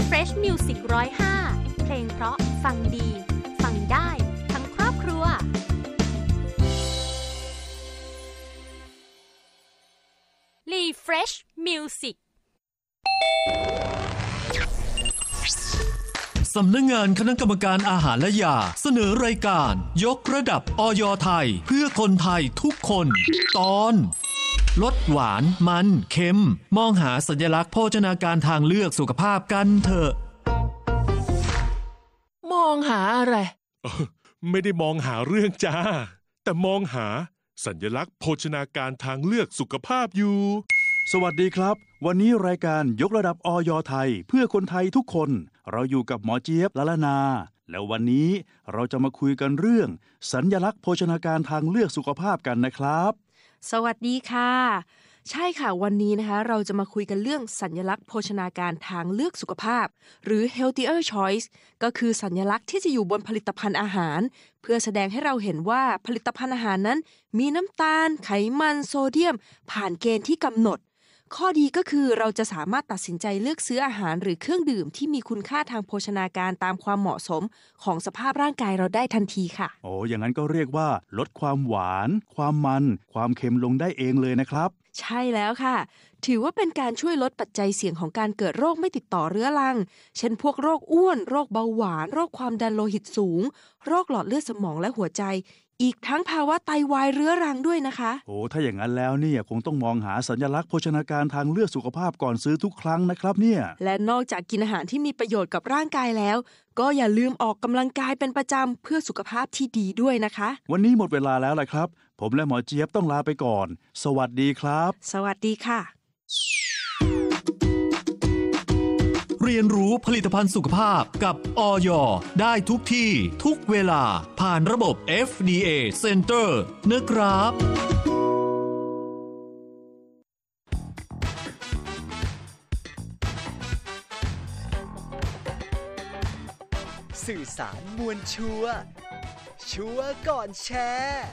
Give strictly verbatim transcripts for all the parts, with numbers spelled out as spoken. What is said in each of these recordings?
Refresh Music หนึ่งศูนย์ห้าเพลงเพราะฟังดีฟังได้ทั้งครอบครัวRefresh Music สำนักงานคณะกรรมการอาหารและยาเสนอรายการยกระดับอย.ไทยเพื่อคนไทยทุกคนตอนลดหวานมันเค็มมองหาสัญลักษณ์โภชนาการทางเลือกสุขภาพกันเถอะมองหาอะไรไม่ได้มองหาเรื่องจ้าแต่มองหาสัญลักษณ์โภชนาการทางเลือกสุขภาพอยู่สวัสดีครับวันนี้รายการยกระดับอย.ไทยเพื่อคนไทยทุกคนเราอยู่กับหมอเจี๊ยบละละนาแล้ววันนี้เราจะมาคุยกันเรื่องสัญลักษณ์โภชนาการทางเลือกสุขภาพกันนะครับสวัสดีค่ะใช่ค่ะวันนี้นะคะเราจะมาคุยกันเรื่องสัญลักษณ์โภชนาการทางเลือกสุขภาพหรือ healthier choice ก็คือสัญลักษณ์ที่จะอยู่บนผลิตภัณฑ์อาหารเพื่อแสดงให้เราเห็นว่าผลิตภัณฑ์อาหารนั้นมีน้ำตาลไขมันโซเดียมผ่านเกณฑ์ที่กำหนดข้อดีก็คือเราจะสามารถตัดสินใจเลือกซื้ออาหารหรือเครื่องดื่มที่มีคุณค่าทางโภชนาการตามความเหมาะสมของสภาพร่างกายเราได้ทันทีค่ะโอ้อย่างนั้นก็เรียกว่าลดความหวานความมันความเค็มลงได้เองเลยนะครับใช่แล้วค่ะถือว่าเป็นการช่วยลดปัจจัยเสี่ยงของการเกิดโรคไม่ติดต่อเรื้อรังเช่นพวกโรคอ้วนโรคเบาหวานโรคความดันโลหิตสูงโรคหลอดเลือดสมองและหัวใจอีกทั้งภาวะไตวายเรื้อรังด้วยนะคะโอ้ถ้าอย่างนั้นแล้วเนี่ยคงต้องมองหาสัญลักษณ์โภชนาการทางเลือกสุขภาพก่อนซื้อทุกครั้งนะครับเนี่ยและนอกจากกินอาหารที่มีประโยชน์กับร่างกายแล้วก็อย่าลืมออกกำลังกายเป็นประจำเพื่อสุขภาพที่ดีด้วยนะคะวันนี้หมดเวลาแล้วล่ะครับผมและหมอเจี๊ยบต้องลาไปก่อนสวัสดีครับสวัสดีค่ะเรียนรู้ผลิตภัณฑ์สุขภาพกับอย.ได้ทุกที่ทุกเวลาผ่านระบบ เอฟ ดี เอ Center นะครับสื่อสารมวลชัวร์ชัวร์ก่อนแชร์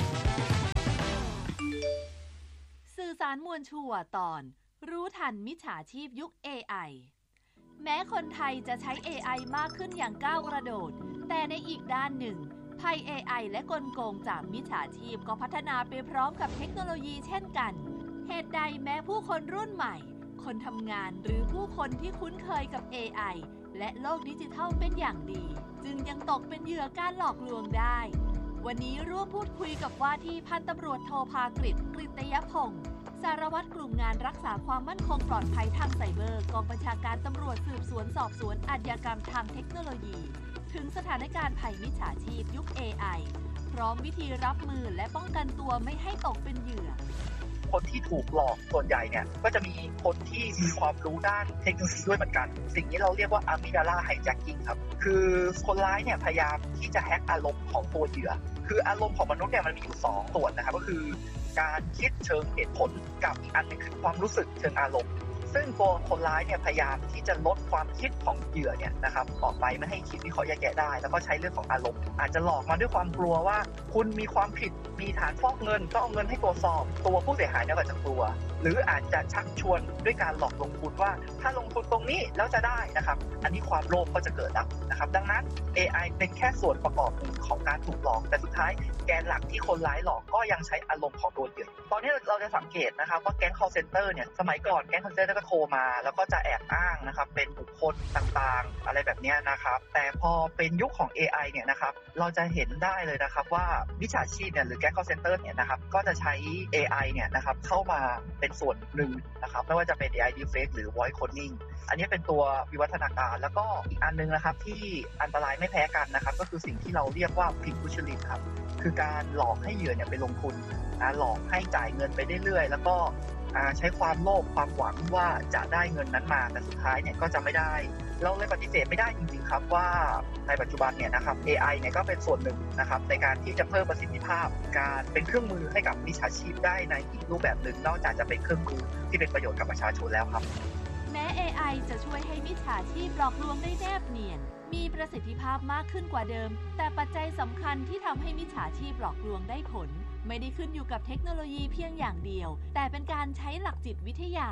สื่อสารมวลชัวร์ตอนรู้ทันมิจฉาชีพยุค เอ ไอ แม้คนไทยจะใช้ เอ ไอ มากขึ้นอย่างก้าวกระโดดแต่ในอีกด้านหนึ่งภัย เอ ไอ และกลโกงจากมิจฉาชีพก็พัฒนาไปพร้อมกับเทคโนโลยีเช่นกันเหตุใดแม้ผู้คนรุ่นใหม่คนทำงานหรือผู้คนที่คุ้นเคยกับ เอ ไอ และโลกดิจิทัลเป็นอย่างดีจึงยังตกเป็นเหยื่อการหลอกลวงได้วันนี้ร่วมพูดคุยกับว่าที่พันตำรวจโทภากฤษ กฤตยพงศ์สารวัตรกลุ่มงานรักษาความมั่นคงปลอดภัยทางไซเบอร์กองบัญชาการตำรวจสืบสวนสอบสวนอาชญากรรมทางเทคโนโลยีถึงสถานการณ์ภัยมิจฉาชีพยุค เอ ไอ พร้อมวิธีรับมือและป้องกันตัวไม่ให้ตกเป็นเหยื่อคนที่ถูกหลอกส่วนใหญ่เนี่ยก็จะมีคนที่มีความรู้ด้านเทคโนโลยีด้วยเหมือนกันสิ่งนี้เราเรียกว่าอะมิดาลาไฮแจ็คกิ้งครับคือคนร้ายเนี่ยพยายามที่จะแฮกอารมณ์ของตัวเหยื่อคืออารมณ์ของมนุษย์เนี่ยมันมีอยู่สองส่วนนะครับก็คือการคิดเชิงเหตุผลกับอีกอันนึงคือความรู้สึกเชิงอารมณ์ซึ่งตัวคนร้ายเนี่ยพยายามที่จะลดความคิดของเหยื่อเนี่ยนะครับออกไปไม่ให้คิดวิเคราะห์แยกแยะได้แล้วก็ใช้เรื่องของอารมณ์อาจจะหลอกมาด้วยความกลัวว่าคุณมีความผิดมีฐานฟอกเงินต้องเอาเงินให้ตรวจสอบตัวผู้เสียหายเนี่ยก็จะกลัวหรืออาจจะชักชวนด้วยการหลอกลงทุนว่าถ้าลงทุนตรงนี้แล้วจะได้นะครับอันนี้ความโลภก็จะเกิดแล้วนะครับดังนั้น เอ ไอ เป็นแค่ส่วนประกอบหนึ่งของการถูกหลอกแต่สุดท้ายแกนหลักที่คนร้ายหลอกก็ยังใช้อารมณ์ของตัวเหยื่อตอนนี้เราจะสังเกตนะครับว่าแก๊ง call center เนี่ยสมัยก่อนแก๊ง call center ก็โทรมาแล้วก็จะแอบอ้างนะครับเป็นบุคคลต่างๆอะไรแบบนี้นะครับแต่พอเป็นยุคของ เอ ไอ เนี่ยนะครับเราจะเห็นได้เลยนะครับว่ามิจฉาชีพเนี่ยหรือแก๊ง call center เนี่ยนะครับก็จะใช้ เอ ไอ เนี่ยนะครับเข้ามาเป็นส่วนหนึ่งนะครับไม่ว่าจะเป็น เอ ไอ Deepfake หรือ Voice Cloning อันนี้เป็นตัววิวัฒนาการแล้วก็อีกอันนึงนะครับที่อันตรายไม่แพ้กันนะครับก็คือสิ่งที่เราเรียกว่า Pin Pushing ครับคือการหลอกให้เหยื่อเนี่ยไปลงทุนนะหลอกให้จ่ายเงินไปเรื่อยๆแล้วก็ใช้ความโลภความหวังว่าจะได้เงินนั้นมาแต่สุดท้ายเนี่ยก็จะไม่ได้เราเลยปฏิเสธไม่ได้จริงๆครับว่าในปัจจุบันเนี่ยนะครับ เอ ไอ เนี่ยก็เป็นส่วนหนึ่งนะครับในการที่จะเพิ่มประสิทธิภาพการเป็นเครื่องมือให้กับมิจฉาชีพได้ในอีกรูปแบบหนึ่งนอกจากจะเป็นเครื่องมือที่เป็นประโยชน์กับประชาชนแล้วครับแม้ เอ ไอ จะช่วยให้มิจฉาชีพหลอกลวงได้แนบเนียนมีประสิทธิภาพมากขึ้นกว่าเดิมแต่ปัจจัยสำคัญที่ทำให้มิจฉาชีพหลอกลวงได้ผลไม่ได้ขึ้นอยู่กับเทคโนโลยีเพียงอย่างเดียวแต่เป็นการใช้หลักจิตวิทยา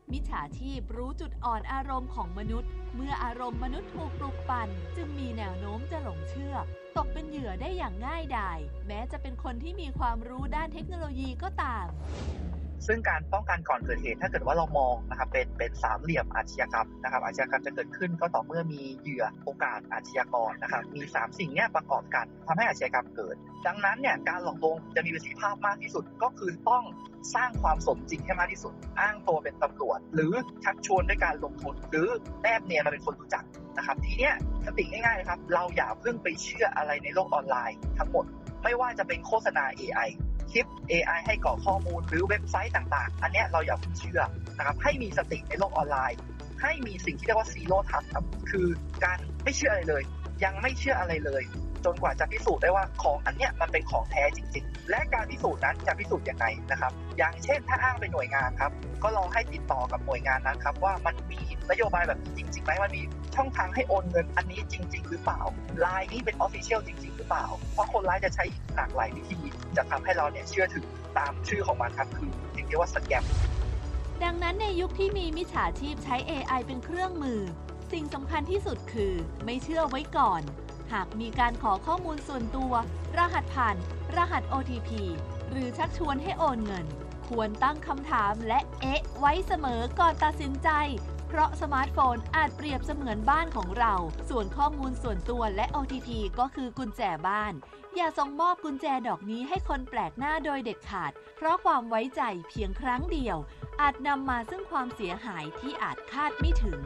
มิจฉาชีพรู้จุดอ่อนอารมณ์ของมนุษย์เมื่ออารมณ์มนุษย์ถูกปลุกปั่นจึงมีแนวโน้มจะหลงเชื่อตกเป็นเหยื่อได้อย่างง่ายดายแม้จะเป็นคนที่มีความรู้ด้านเทคโนโลยีก็ตามซึ่งการป้องกันก่อนเกิดเหตุถ้าเกิดว่าเรามองนะครับเป็นเป็นสามเหลี่ยมอาชญากรรมนะครับอาชญากรรมจะเกิดขึ้นก็ต่อเมื่อมีเหยื่อโอกาสอาชญากรนะครับมีสามสิ่งนี้ประกอบกันทำให้อาชญากรรมเกิดดังนั้นเนี่ยการหลอกลวงจะมีประสิทธิภาพมากที่สุดก็คือต้องสร้างความสมจริงให้มากที่สุดอ้างตัวเป็นตำรวจหรือชักชวนด้วยการลงทุนหรือแนบเนียนมาเป็นคนรู้จักนะครับทีเนี้ยสติง่ายๆครับเราอย่าเพิ่งไปเชื่ออะไรในโลกออนไลน์ทั้งหมดไม่ว่าจะเป็นโฆษณา เอ ไอคลิป เอ ไอ ให้กรอกข้อมูลหรือเว็บไซต์ต่างๆอันนี้เราอย่าเพิ่งเชื่อนะครับให้มีสติในโลกออนไลน์ให้มีสิ่งที่เรียกว่า zero trust ครับคือการไม่เชื่ออะไรเลยยังไม่เชื่ออะไรเลยจนกว่าจะพิสูจน์ได้ว่าของอันเนี้ยมันเป็นของแท้จริงๆและการพิสูจน์นั้นจะพิสูจน์ยังไงนะครับอย่างเช่นถ้าอ้างเป็นหน่วยงานครับก็ลองให้ติดต่อกับหน่วยงานนั้นครับว่ามันมีนโยบายแบบนี้จริงๆไหมมันมีช่องทางให้โอนเงินอันนี้จริงๆหรือเปล่าไลน์นี้เป็น official จริงๆหรือเปล่าเพราะคนร้ายจะใช้หลากหลายวิธีจะทำให้เราเนี่ยเชื่อถือตามชื่อของมันครับคือสิ่งที่ว่าสแกมดังนั้นในยุคที่มีมิจฉาชีพใช้ เอ ไอ เป็นเครื่องมือสิ่งสำคัญที่สุดคือไม่เชื่อไว้ก่อนหากมีการขอข้อมูลส่วนตัวรหัสผ่านรหัส โอ ที พี หรือชักชวนให้โอนเงินควรตั้งคำถามและเอ๊ะไว้เสมอก่อนตัดสินใจเพราะสมาร์ทโฟนอาจเปรียบเสมือนบ้านของเราส่วนข้อมูลส่วนตัวและ โอ ที พี ก็คือกุญแจบ้านอย่าส่งมอบกุญแจดอกนี้ให้คนแปลกหน้าโดยเด็ดขาดเพราะความไว้ใจเพียงครั้งเดียวอาจนำมาซึ่งความเสียหายที่อาจคาดไม่ถึง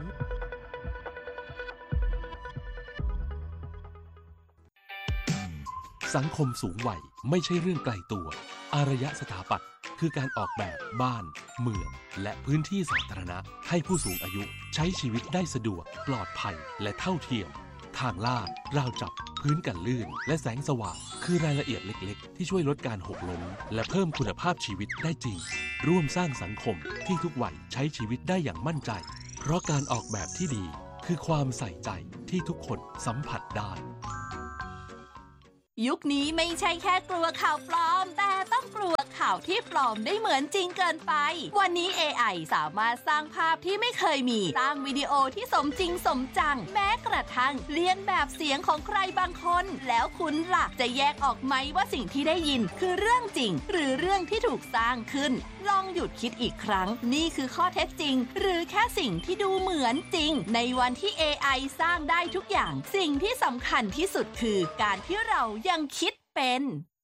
สังคมสูงวัยไม่ใช่เรื่องไกลตัวอารยสถาปัตย์คือการออกแบบบ้านเมืองและพื้นที่สาธารณะให้ผู้สูงอายุใช้ชีวิตได้สะดวกปลอดภัยและเท่าเทียมทางลาดราวจับพื้นกันลื่นและแสงสว่างคือรายละเอียดเล็กๆที่ช่วยลดการหกล้มและเพิ่มคุณภาพชีวิตได้จริงร่วมสร้างสังคมที่ทุกวัยใช้ชีวิตได้อย่างมั่นใจเพราะการออกแบบที่ดีคือความใส่ใจที่ทุกคนสัมผัสได้ยุคนี้ไม่ใช่แค่กลัวข่าวปลอมแต่ต้องกลัวข่าวที่ปลอมได้เหมือนจริงเกินไปวันนี้ เอ ไอ สามารถสร้างภาพที่ไม่เคยมีสร้างวิดีโอที่สมจริงสมจังแม้กระทั่งเลียนแบบเสียงของใครบางคนแล้วคุณล่ะจะแยกออกไหมว่าสิ่งที่ได้ยินคือเรื่องจริงหรือเรื่องที่ถูกสร้างขึ้นลองหยุดคิดอีกครั้งนี่คือข้อเท็จจริงหรือแค่สิ่งที่ดูเหมือนจริงในวันที่ เอ ไอ สร้างได้ทุกอย่างสิ่งที่สำคัญที่สุดคือการที่เรายังคิดเป็น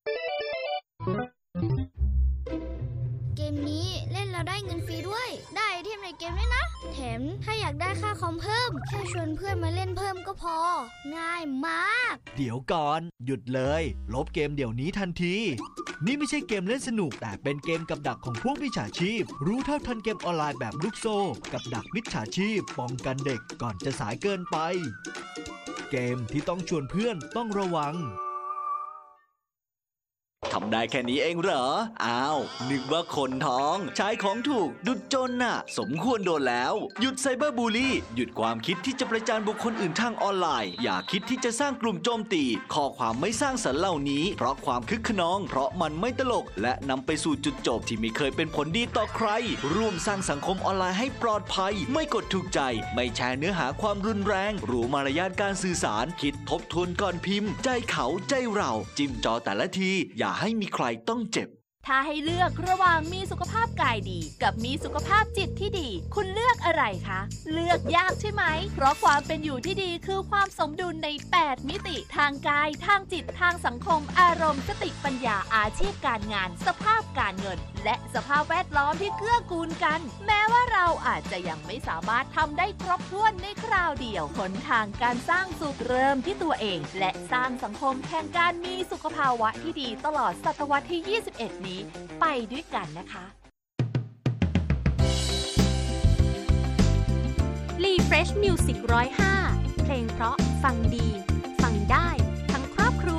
เกมนี้เล่นแล้วได้เงินฟรีด้วยได้ไอเทมในเกมด้วยนะแถมถ้าอยากได้ค่าคอมเพิ่มแค่ชวนเพื่อนมาเล่นเพิ่มก็พอง่ายมากเดี๋ยวก่อนหยุดเลยลบเกมเดี๋ยวนี้ทันทีนี่ไม่ใช่เกมเล่นสนุกแต่เป็นเกมกับดักของพวกมิจฉาชีพรู้เท่าทันเกมออนไลน์แบบลูกโซ่กับดักมิจฉาชีพป้องกันเด็กก่อนจะสายเกินไปเกมที่ต้องชวนเพื่อนต้องระวังทำได้แค่นี้เองเหรออ้าวนึกว่าคนท้องใช้ของถูกดุจจนน่ะสมควรโดนแล้วหยุดไซเบอร์บูลลี่หยุดความคิดที่จะประจานบุคคลอื่นทางออนไลน์อย่าคิดที่จะสร้างกลุ่มโจมตีข้อความไม่สร้างสรรค์เหล่านี้เพราะความคึกขนองเพราะมันไม่ตลกและนำไปสู่จุดจบที่ไม่เคยเป็นผลดีต่อใครร่วมสร้างสังคมออนไลน์ให้ปลอดภัยไม่กดถูกใจไม่แชร์เนื้อหาความรุนแรงรู้มารยาทการสื่อสารคิดทบทวนก่อนพิมพ์ใจเขาใจเราจิ้มจอแต่ละทีอย่าให้มีใครต้องเจ็บถ้าให้เลือกระหว่างมีสุขภาพกายดีกับมีสุขภาพจิตที่ดีคุณเลือกอะไรคะเลือกยากใช่ไหมเพราะความเป็นอยู่ที่ดีคือความสมดุลในแปดมิติทางกายทางจิตทางสังคมอารมณ์สติปัญญาอาชีพการงานสภาพการเงินและสภาพแวดล้อมที่เกื้อกูลกันแม้ว่าเราอาจจะยังไม่สามารถทำได้ครบถ้วนในคราวเดียวหนทางการสร้างสุขเริ่มที่ตัวเองและสร้างสังคมแห่งการมีสุขภาวะที่ดีตลอดศตวรรษที่ยี่สิบเอ็ดนี้ไปด้วยกันนะคะ Refresh Music หนึ่งศูนย์ห้าเพลงเพราะฟังดีฟังได้ทั้งครอบครัว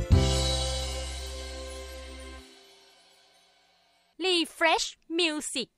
Refresh Music